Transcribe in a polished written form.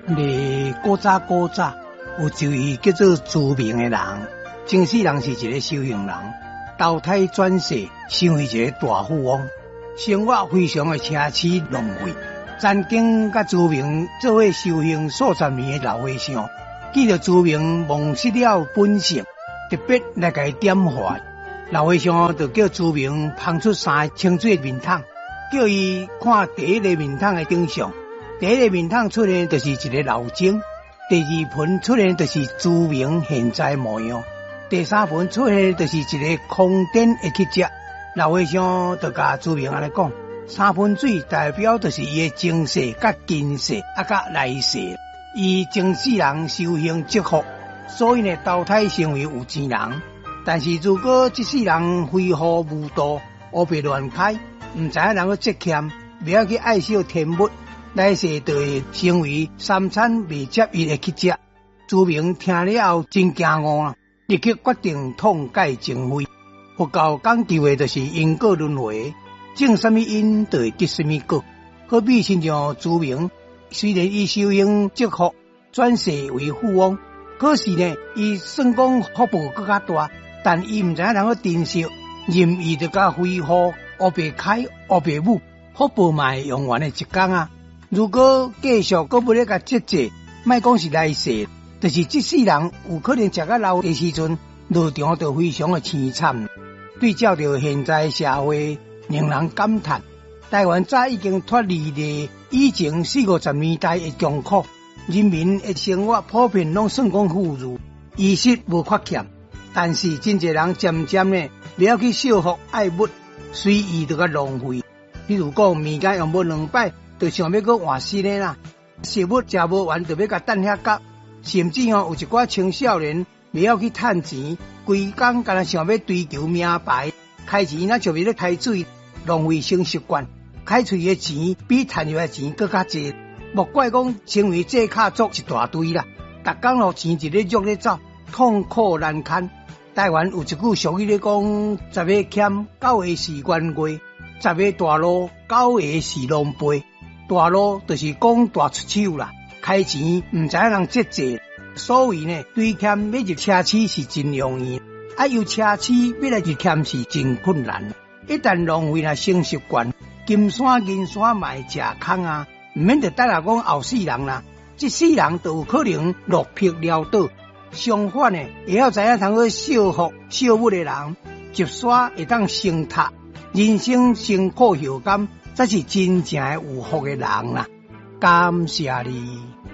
古早有一位叫做朱明的人，前世人是一个修行人，投胎转世成为一个大富翁，生活非常的奢侈浪费。曾经甲朱明做伙修行数十年的老和尚，见到朱明忘失了本性，特别来甲伊点化。老和尚就叫朱明捧出3个清水面桶，叫伊看第一个面桶的顶上，第一个面桶出现就是一个老精，第二盆出现就是朱明现在模样，第3盆出现就是一个空电的去只。老和尚就甲朱明安尼讲，3盆水代表就是伊的前世、甲今世、甲来世。伊前世人修行积福，所以呢投胎成为有钱人。但是如果这世人飞虎无道，乌白乱开，唔知影人个积欠，不要去爱惜天物，来世就会成为3餐未接伊的去食。朱明听了后真惊愕啦，立刻决定痛改前非。佛教讲究的就是因果轮回，种什么因就会结什么果。好比亲像朱明，虽然伊修行积福，转世为富翁，可是呢，伊算讲福报更加大。但伊唔知影人个珍惜，任意就甲飞虎、乌白开、乌白舞，福报嘛会用完的一天啊！如果继续搁不咧甲节制，莫讲是来世，就是这世人有可能食到老的时阵，路场就非常的凄惨。对照着现在社会，令人感叹，台湾早已经脱离了以前40-50年代的穷苦，人民的生活普遍拢算讲富裕，衣食无缺欠。但是真侪人渐渐呢，不要去惜福爱物，随意就甲浪费。比如讲，面甲用无2摆，就想要去换新的啦；食物食无完，就要甲等遐夹。甚至有一寡青少年，不要去趁钱，规工干那想要追求名牌，开钱那就为了开水，浪费生习惯。开喙的钱比赚入的钱更加多，莫怪讲成为借卡族一大堆啦。逐工咯钱一咧喐咧走，痛苦难堪。台湾有一句俗语咧讲：10个欠，9个是冤家；10个大路，9个是狼狽。大路就是讲大出手啦，开钱唔知人节制，所以呢，对欠要入奢侈是真容易，由奢侈要来入欠是真困难。一旦浪费了生习惯，金山银山嘛会食空啊，唔免得等下讲后世人啦，这世人都有可能落魄潦倒。相反呢，会晓知影通去惜福惜物的人，一刷会当升塔，人生辛苦后甘，才是真正有福的人啦。感谢你。